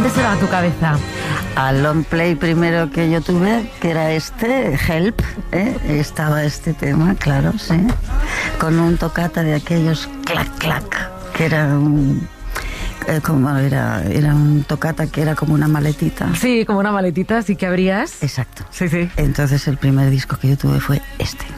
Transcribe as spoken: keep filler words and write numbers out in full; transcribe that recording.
repente se va a tu cabeza? Al long play primero que yo tuve, que era este, Help, ¿eh? Estaba este tema, claro, sí, con un toccata de aquellos clac clac, que era un eh, como era era un toccata que era como una maletita. Sí, como una maletita, así que abrías. Exacto. Sí, sí. Entonces el primer disco que yo tuve fue este.